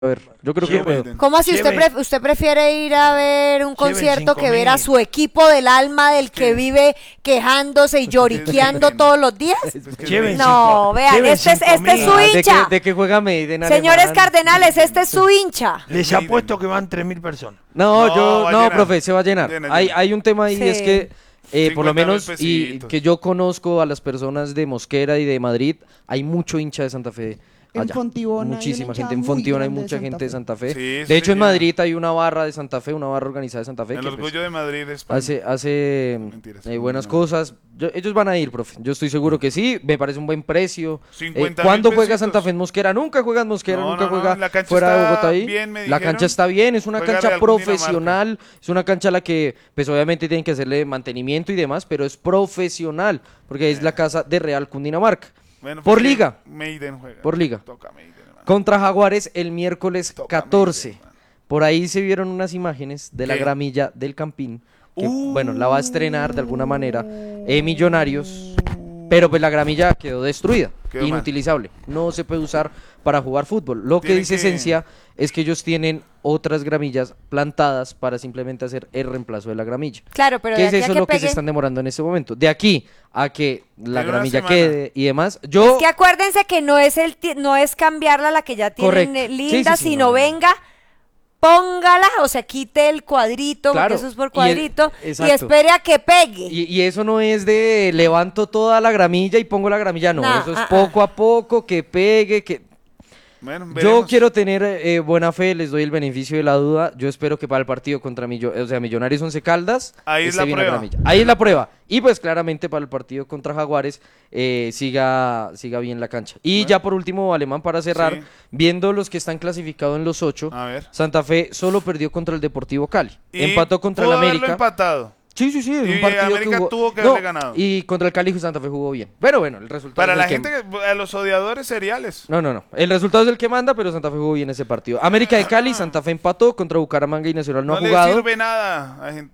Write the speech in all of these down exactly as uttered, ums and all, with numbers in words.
a ver. Yo creo que puedo. ¿Cómo así? ¿Usted, pre usted prefiere ir a ver un concierto que ver a su equipo del alma del que vive quejándose y lloriqueando todos los días? No, vean, este es, este es su hincha. ¿De qué, de qué juega Medellín? Señores cardenales, este es su hincha. Les apuesto que van tres mil personas. No, no yo, no, profe, se va a llenar. Llena, hay, hay un tema ahí, sí. Es que eh, por lo menos, y que yo conozco a las personas de Mosquera y de Madrid, hay mucho hincha de Santa Fe. En Fontibón muchísima gente, en Fontibón hay mucha de gente de Santa Fe. Sí, de hecho, sí, en Madrid hay una barra de Santa Fe, una barra organizada de Santa Fe. El que, orgullo pues, de Madrid, España. Hace, hace Mentiras, eh, buenas no. cosas. Yo, ellos van a ir, profe. Yo estoy seguro que sí. Me parece un buen precio. Eh, ¿Cuándo juega Santa Fe en Mosquera? Nunca juega en Mosquera, no, nunca no, juega no, fuera de Bogotá ahí. Bien, la cancha está bien, es una juega cancha profesional. Es una cancha a la que, pues obviamente tienen que hacerle mantenimiento y demás, pero es profesional, porque eh. es la casa de Real Cundinamarca. Bueno, por liga. Maiden juega. Por liga. Toca Maiden. Contra Jaguares el miércoles catorce. Por ahí se vieron unas imágenes de la gramilla del Campín. Que, uh, bueno, la va a estrenar de alguna manera eh, Millonarios. Pero pues la gramilla quedó destruida, quedó inutilizable. Mal. No se puede usar para jugar fútbol. Lo que dice que... Esencia es que ellos tienen otras gramillas plantadas para simplemente hacer el reemplazo de la gramilla. Claro, pero ¿Qué de es aquí eso a que lo pegue... que se están demorando en este momento? De aquí a que la pero gramilla quede y demás. Yo... Es que acuérdense que no es el no es cambiarla a la que ya tienen Correcto. linda, sí, sí, sí, sino no, venga, póngala, o sea, quite el cuadrito, claro, porque eso es por cuadrito, y, el, y espere a que pegue. Y, y eso no es de levanto toda la gramilla y pongo la gramilla, no, nah, eso es uh, poco uh. a poco, que pegue, que... Bueno, yo quiero tener eh, buena fe, les doy el beneficio de la duda. Yo espero que para el partido contra Millo o sea, Millonarios Once Caldas ahí es la prueba. La ahí es la prueba. Y pues claramente para el partido contra Jaguares eh, siga, siga bien la cancha. Y bueno. ya por último, Alemán, para cerrar, sí. viendo los que están clasificados en los ocho, Santa Fe solo perdió contra el Deportivo Cali. Y empató contra el América. empatado. Sí, sí, sí, y un partido América que jugó... tuvo que no, haberle ganado. Y contra el Cali Santa Fe jugó bien. Pero bueno, el resultado Para es la el gente, que... a los odiadores seriales. No, no, no. El resultado es el que manda, pero Santa Fe jugó bien ese partido. América de Cali, Santa Fe empató contra Bucaramanga y Nacional no, no ha jugado. No le sirve nada a gente.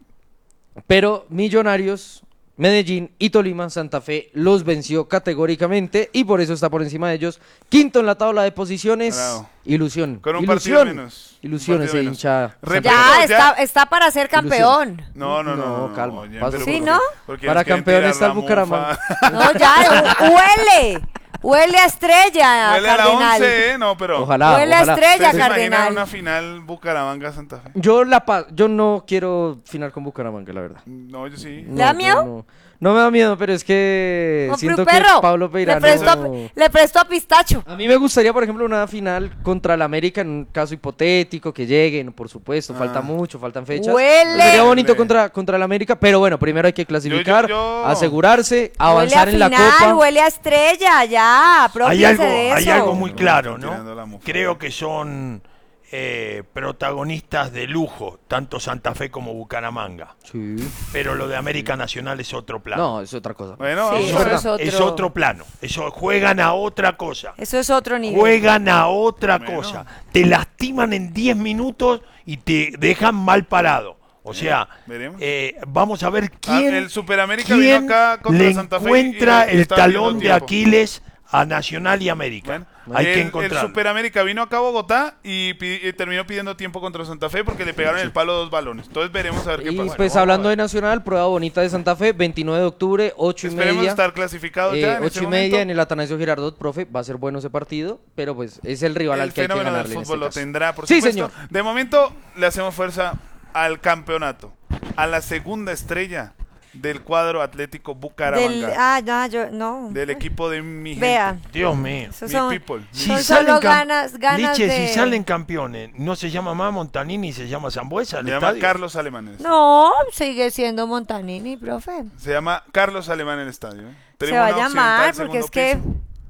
Pero Millonarios, Medellín y Tolima, Santa Fe los venció categóricamente y por eso está por encima de ellos. Quinto en la tabla de posiciones. Bravo. Ilusión. Con un ilusión. partido menos. Ilusión ese hincha. Repito, ya, está, está para ser campeón. No, no, no. No, calma. No, no, ¿sí, no? Para campeón está el Bucaramanga. No, ya, huele. Huele a estrella, Huele Cardenal. a la once, ¿eh? No, pero... Ojalá, Huele ojalá. a estrella, ¿Se Cardenal. una final Bucaramanga-Santa Fe? Yo la pa yo no quiero final con Bucaramanga, la verdad. No, yo sí. No, ¿Le da miedo? No, no me da miedo, pero es que oh, siento perro. que Pablo Peirano... Le prestó, no... le prestó a Pistacho. A mí me gustaría, por ejemplo, una final contra el América, en un caso hipotético, que lleguen, por supuesto, ah. falta mucho, faltan fechas. Huele. Sería bonito contra, contra el América, pero bueno, primero hay que clasificar, yo, yo, yo. asegurarse, avanzar en la final, Copa. Huele a estrella, ya, hay algo, de eso. hay algo muy claro, ¿no? Creo que son... Eh, protagonistas de lujo, tanto Santa Fe como Bucaramanga. Sí. Pero lo de América Nacional es otro plano. No, es otra cosa. Bueno, sí, eso, eso es, otro... es otro plano. Eso juegan a otra cosa. Eso es otro nivel. Juegan a otra bueno. cosa. Te lastiman en diez minutos y te dejan mal parado. O sea, eh, vamos a ver quién, ah, el Superamérica vino acá contra le Santa Fe encuentra y, y el talón de Aquiles a Nacional y América. Bueno, hay el, que encontrar. El Superamérica vino acá a Bogotá y, y terminó pidiendo tiempo contra Santa Fe porque le pegaron sí. el palo dos balones. Entonces veremos a ver qué y pasa. Y pues bueno, hablando de Nacional, prueba bonita de Santa Fe, veintinueve de octubre, ocho y media. Esperemos estar clasificados eh, ya en ocho y media momento. En el Atanasio Girardot, profe, va a ser bueno ese partido, pero pues es el rival el al que hay que ganarle. El fútbol en lo este tendrá, por sí, supuesto. Señor. De momento le hacemos fuerza al campeonato, a la segunda estrella del cuadro Atlético Bucaramanga. Del, ah, no, yo, no. Del equipo de mi gente. Vea. Dios mío. Mi son, people. Si son salen solo ganas, ganas Liche, de... si salen campeones, ¿no se llama más Montanini, se llama Sambuesa? Se llama Carlos Alemán. No, sigue siendo Montanini, profe. Se llama Carlos Alemán el estadio. ¿eh? Se va a llamar porque es que...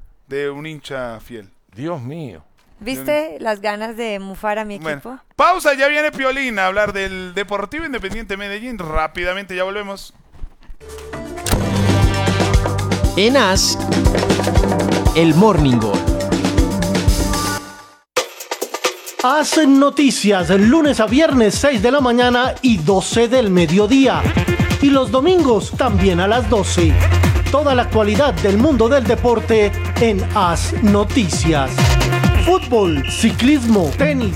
De un hincha fiel. Dios mío. ¿Viste un... las ganas de mufar a mi equipo? Bueno, pausa, ya viene Piolín a hablar del Deportivo Independiente Medellín. Rápidamente, ya volvemos. En As, el Morning Gol. As Noticias, lunes a viernes seis de la mañana y doce del mediodía. Y los domingos también a las doce. Toda la actualidad del mundo del deporte en As Noticias. Fútbol fútbol, ciclismo, tenis,